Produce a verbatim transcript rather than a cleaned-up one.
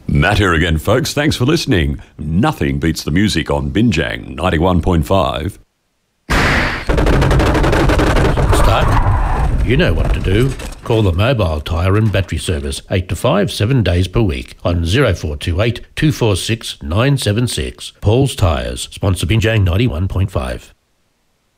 Matt here again, folks. Thanks for listening. Nothing beats the music on Binjang ninety-one point five. Start. You know what to do. Call the mobile tyre and battery service eight to five, seven days per week on zero four two eight, two four six, nine seven six. Paul's Tyres, sponsor Binjang ninety-one point five.